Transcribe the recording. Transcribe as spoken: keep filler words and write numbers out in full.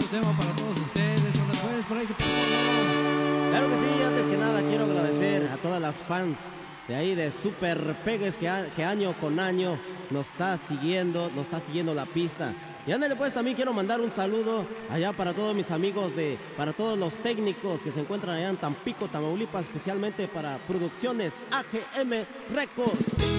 tema para todos ustedes. Anda pues, por ahí que pasó. Claro que sí, antes que nada quiero agradecer a todas las fans de ahí de Super Pegues que, a- que año con año nos está siguiendo, nos está siguiendo la pista. Y ándale pues, también quiero mandar un saludo allá para todos mis amigos de, para todos los técnicos que se encuentran allá en Tampico, Tamaulipas, especialmente para Producciones A G M Records.